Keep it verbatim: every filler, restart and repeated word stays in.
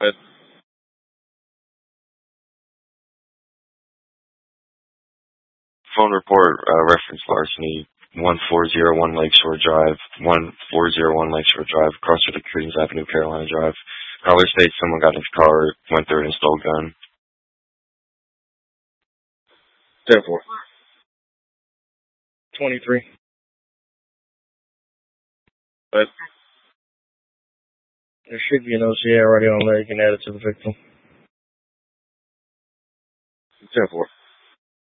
But phone report uh, reference larceny one four zero one Lakeshore Drive, one four zero one Lakeshore Drive, across from Creedence Avenue, Carolina Drive. Caller states someone got in his car, went through and installed gun. ten four. twenty-three. But there should be an O C A already on there. You can add it to the victim. ten four.